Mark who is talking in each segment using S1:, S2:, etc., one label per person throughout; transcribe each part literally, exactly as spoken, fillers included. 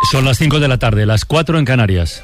S1: Son las cinco de la tarde, las cuatro en Canarias.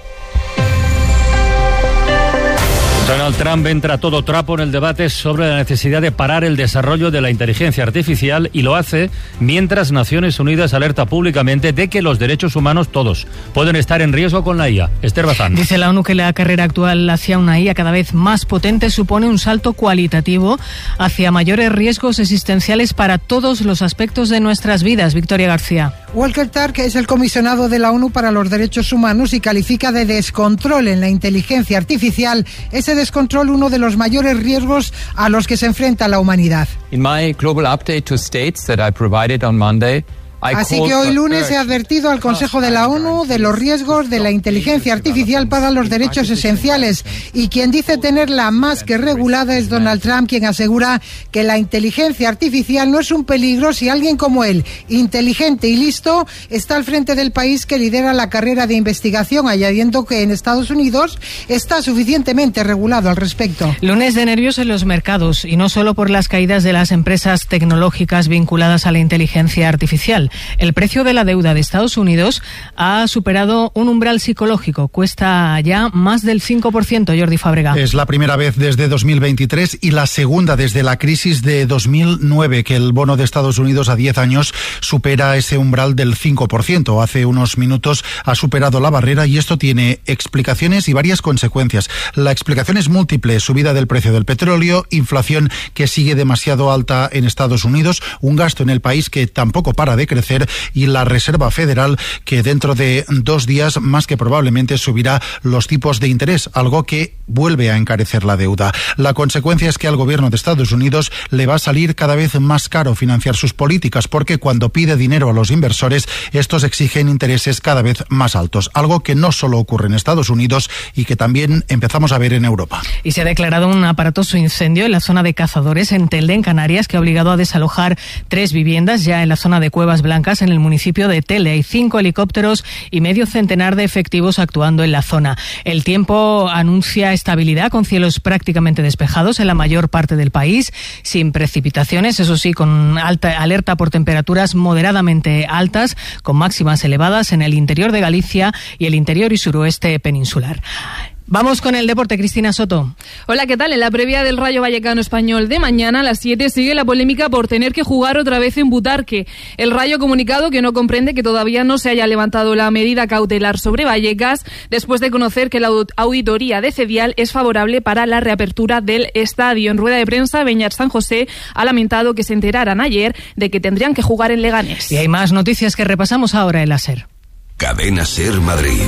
S1: Donald Trump entra a todo trapo en el debate sobre la necesidad de parar el desarrollo de la inteligencia artificial y lo hace mientras Naciones Unidas alerta públicamente de que los derechos humanos, todos, pueden estar en riesgo con la I A. Esther Bazán.
S2: Dice la ONU que la carrera actual hacia una I A cada vez más potente supone un salto cualitativo hacia mayores riesgos existenciales para todos los aspectos de nuestras vidas. Victoria García.
S3: Volker Turk es el comisionado de la ONU para los Derechos Humanos y califica de descontrol en la inteligencia artificial ese descontrol uno de los mayores riesgos a los que se enfrenta la humanidad.
S4: In my global update to states that I provided on Monday,
S3: Así que hoy lunes he advertido al Consejo de la ONU de los riesgos de la inteligencia artificial para los derechos esenciales y quien dice tenerla más que regulada es Donald Trump, quien asegura que la inteligencia artificial no es un peligro si alguien como él, inteligente y listo, está al frente del país que lidera la carrera de investigación, añadiendo que en Estados Unidos está suficientemente regulado al respecto.
S2: Lunes de nervios en los mercados y no solo por las caídas de las empresas tecnológicas vinculadas a la inteligencia artificial. El precio de la deuda de Estados Unidos ha superado un umbral psicológico. Cuesta ya más del cinco por ciento, Jordi Fábrega.
S5: Es la primera vez desde dos mil veintitrés y la segunda desde la crisis de dos mil nueve que el bono de Estados Unidos a diez años supera ese umbral del cinco por ciento. Hace unos minutos ha superado la barrera y esto tiene explicaciones y varias consecuencias. La explicación es múltiple: subida del precio del petróleo, inflación que sigue demasiado alta en Estados Unidos, un gasto en el país que tampoco para de crecer y la Reserva Federal que dentro de dos días más que probablemente subirá los tipos de interés, algo que vuelve a encarecer la deuda. La consecuencia es que al gobierno de Estados Unidos le va a salir cada vez más caro financiar sus políticas porque cuando pide dinero a los inversores, estos exigen intereses cada vez más altos, algo que no solo ocurre en Estados Unidos y que también empezamos a ver en Europa.
S2: Y se ha declarado un aparatoso incendio en la zona de Cazadores, en Telde, en Canarias, que ha obligado a desalojar tres viviendas ya en la zona de Cuevas Blancas, en el municipio de Telde. Hay cinco helicópteros y medio centenar de efectivos actuando en la zona. El tiempo anuncia estabilidad con cielos prácticamente despejados en la mayor parte del país, sin precipitaciones, eso sí, con alta alerta por temperaturas moderadamente altas, con máximas elevadas en el interior de Galicia y el interior y suroeste peninsular. Vamos con el deporte, Cristina Soto.
S6: Hola, ¿qué tal? En la previa del Rayo Vallecano Español de mañana a las siete sigue la polémica por tener que jugar otra vez en Butarque. El Rayo ha comunicado que no comprende que todavía no se haya levantado la medida cautelar sobre Vallecas después de conocer que la auditoría de Cedial es favorable para la reapertura del estadio. En rueda de prensa, Beñat San José ha lamentado que se enteraran ayer de que tendrían que jugar en Leganés.
S2: Y hay más noticias que repasamos ahora en la SER.
S7: Cadena SER Madrid.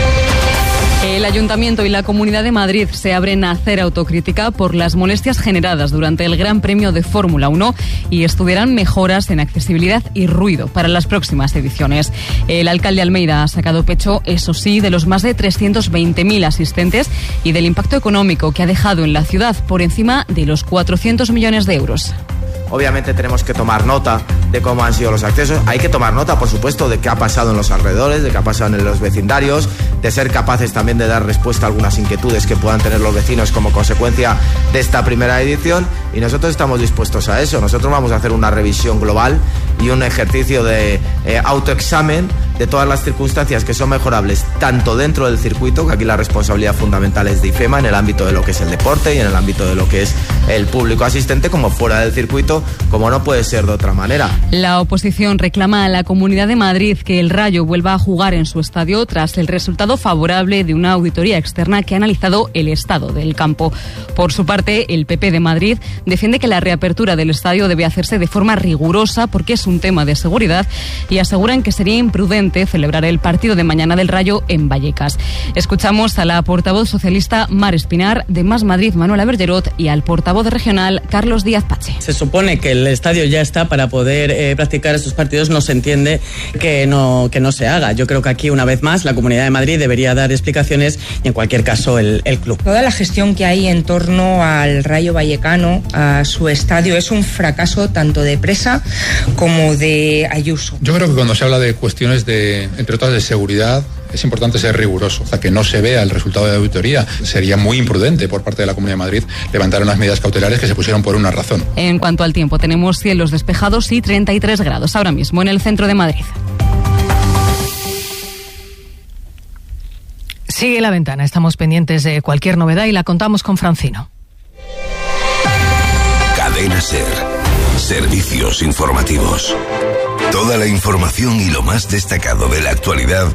S8: El Ayuntamiento y la Comunidad de Madrid se abren a hacer autocrítica por las molestias generadas durante el Gran Premio de Fórmula uno y estudiarán mejoras en accesibilidad y ruido para las próximas ediciones. El alcalde Almeida ha sacado pecho, eso sí, de los más de trescientos veinte mil asistentes y del impacto económico que ha dejado en la ciudad, por encima de los cuatrocientos millones de euros.
S9: Obviamente tenemos que tomar nota de cómo han sido los accesos. Hay que tomar nota, por supuesto, de qué ha pasado en los alrededores, de qué ha pasado en los vecindarios, de ser capaces también de dar respuesta a algunas inquietudes que puedan tener los vecinos como consecuencia de esta primera edición. Y nosotros estamos dispuestos a eso. Nosotros vamos a hacer una revisión global y un ejercicio de eh, autoexamen de todas las circunstancias que son mejorables, tanto dentro del circuito, que aquí la responsabilidad fundamental es de IFEMA, en el ámbito de lo que es el deporte y en el ámbito de lo que es el público asistente, como fuera del circuito, como no puede ser de otra manera.
S8: La oposición reclama a la Comunidad de Madrid que el Rayo vuelva a jugar en su estadio tras el resultado favorable de una auditoría externa que ha analizado el estado del campo. Por su parte, el P P de Madrid defiende que la reapertura del estadio debe hacerse de forma rigurosa porque es un tema de seguridad y aseguran que sería imprudente celebrar el partido de mañana del Rayo en Vallecas. Escuchamos a la portavoz socialista Mar Espinar, de Más Madrid Manuela Bergerot, y al portavoz regional Carlos Díaz Pache.
S10: Se supone que el estadio ya está para poder eh, practicar estos partidos, no se entiende que no, que no se haga. Yo creo que aquí, una vez más, la Comunidad de Madrid debería dar explicaciones y, en cualquier caso, el, el club.
S11: Toda la gestión que hay en torno al Rayo Vallecano, a su estadio, es un fracaso tanto de Presa como de Ayuso.
S12: Yo creo que cuando se habla de cuestiones de entre otras de seguridad, es importante ser riguroso, hasta que no se vea el resultado de la auditoría. Sería muy imprudente por parte de la Comunidad de Madrid levantar unas medidas cautelares que se pusieron por una razón.
S8: En cuanto al tiempo, tenemos cielos despejados y treinta y tres grados ahora mismo en el centro de Madrid.
S2: Sigue La Ventana, estamos pendientes de cualquier novedad y la contamos con Francino.
S7: Cadena SER. Servicios informativos. Toda la información y lo más destacado de la actualidad